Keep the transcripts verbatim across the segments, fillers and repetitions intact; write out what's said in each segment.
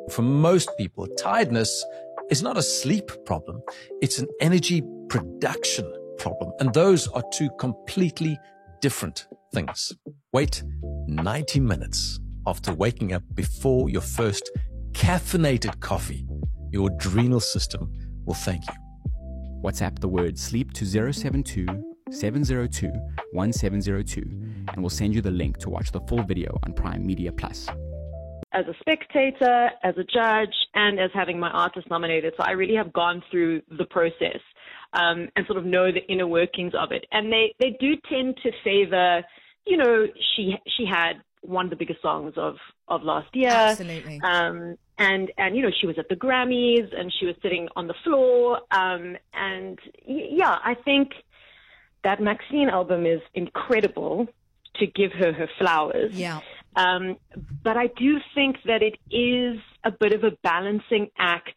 For most people, tiredness is not a sleep problem. It's an energy production problem. And those are two completely different things. Wait ninety minutes after waking up before your first caffeinated coffee. Your adrenal system will thank you. WhatsApp the word sleep to zero seven two, seven zero two, one seven zero two and we'll send you the link to watch the full video on Prime Media Plus. As a spectator, as a judge, and as having my artist nominated. So I really have gone through the process um, and sort of know the inner workings of it. And they, they do tend to favor, you know, she she had one of the biggest songs of, of last year. Absolutely. Um, and, and, you know, she was at the Grammys and she was sitting on the floor. Um, and, yeah, I think that Maxine album is incredible to give her her flowers. Yeah. Um, but I do think that it is a bit of a balancing act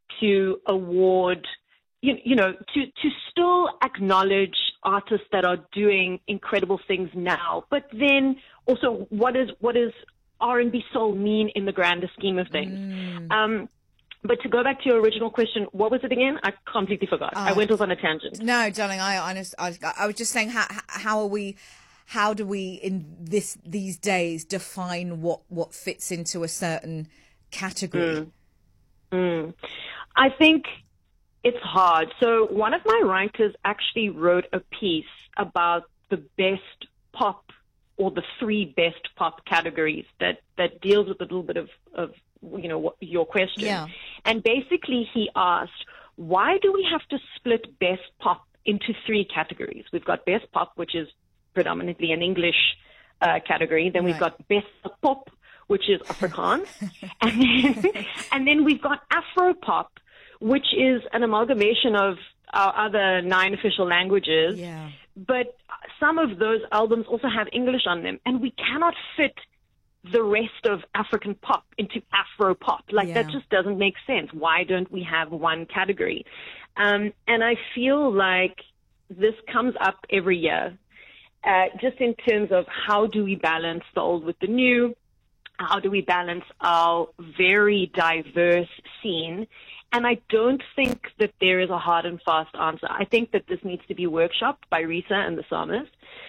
to award, you, you know, to, to still acknowledge artists that are doing incredible things now. But then also, what is what is R and B soul mean in the grander scheme of things? Mm. Um, but to go back to your original question, what was it again? I completely forgot. Oh. I went off on a tangent. No, darling, I honest, I, I was just saying, how, how are we... How do we, in this these days, define what, what fits into a certain category? Mm. Mm. I think it's hard. So one of my writers actually wrote a piece about the best pop or the three best pop categories that, that deals with a little bit of, of you know, what, your question. Yeah. And basically he asked, why do we have to split best pop into three categories? We've got best pop, which is predominantly an English uh, category. Then we've right. got Best Pop, which is Afrikaans. and, then, and then we've got Afro Pop, which is an amalgamation of our other nine official languages. Yeah. But some of those albums also have English on them. And we cannot fit the rest of African pop into Afro Pop. Like, yeah. that just doesn't make sense. Why don't we have one category? Um, and I feel like this comes up every year. Uh, just in terms of how do we balance the old with the new, how do we balance our very diverse scene? And I don't think that there is a hard and fast answer. I think that this needs to be workshopped by Risa and the Psalmist,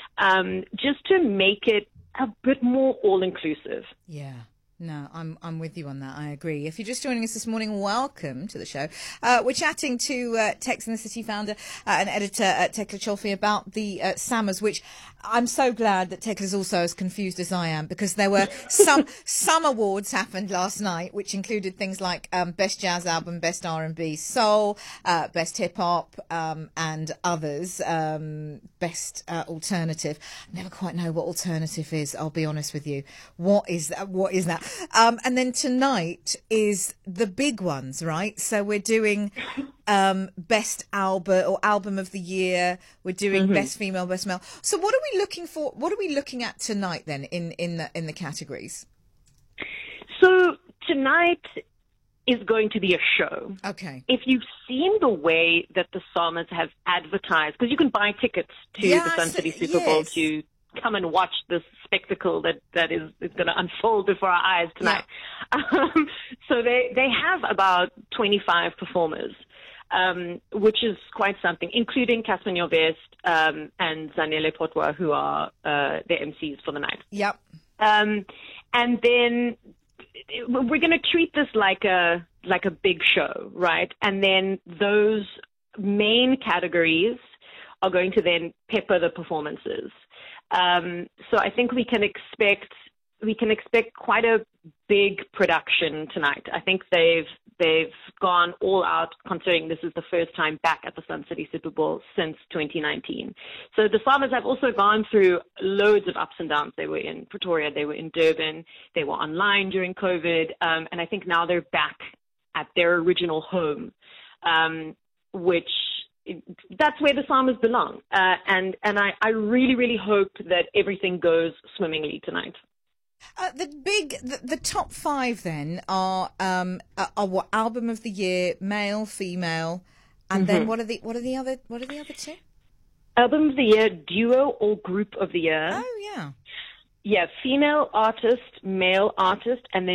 um, just to make it a bit more all-inclusive. Yeah. No, I'm I'm with you on that. I agree. If you're just joining us this morning, welcome to the show. Uh, we're chatting to uh, Text in the City founder uh, and editor uh, Tekla Cholfi about the uh, SAMAs, which I'm so glad that Tekla's also as confused as I am, because there were some some awards happened last night, which included things like um, Best Jazz Album, Best R and B Soul, uh, Best Hip Hop, um, and others, um, Best uh, Alternative. I never quite know what alternative is, I'll be honest with you. What is that? What is that? Um, and then tonight is the big ones, right? So we're doing um, Best Album or Album of the Year. We're doing mm-hmm. Best Female, Best Male. So what are we looking for? What are we looking at tonight then in, in the in the categories? So tonight is going to be a show. Okay. If you've seen the way that the Psalmist have advertised, because you can buy tickets to yeah, the Sun City so, Super Bowl yes. to come and watch this spectacle that, that is, is going to unfold before our eyes tonight. Yeah. Um, so they, they have about twenty-five performers, um, which is quite something, including Casper Nyovest um, and Zanele Potwa, who are uh, the M Cs for the night. Yep. Um, and then we're going to treat this like a like a big show, right? And then those main categories are going to then pepper the performances. Um, so I think we can expect we can expect quite a big production tonight. I think they've they've gone all out, considering this is the first time back at the Sun City Super Bowl since twenty nineteen. So the Psalmist have also gone through loads of ups and downs. They were in Pretoria, they were in Durban, they were online during COVID, um, and I think now they're back at their original home, um, which. That's where the Psalmist belong. Uh, and and I, I really, really hope that everything goes swimmingly tonight. Uh, the big, the, the top five then are, um, are, are what album of the year, male, female, and mm-hmm. then what are the what are the other what are the other two? Album of the year, duo or group of the year. Oh yeah. Yeah, female artist, male artist, and then